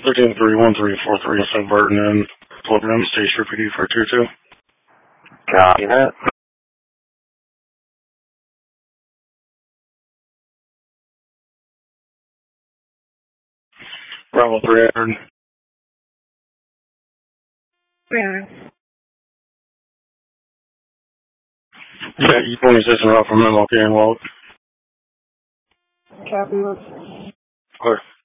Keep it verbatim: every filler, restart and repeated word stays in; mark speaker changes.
Speaker 1: thirteen three one three four three, Saint Barton and Program, Station P D for two two.
Speaker 2: Copy that.
Speaker 1: Bravo three hundred.
Speaker 3: three hundred.
Speaker 1: Yeah, E twenty-six and out from Milwaukee and Walt.
Speaker 3: Copy.
Speaker 1: Clear.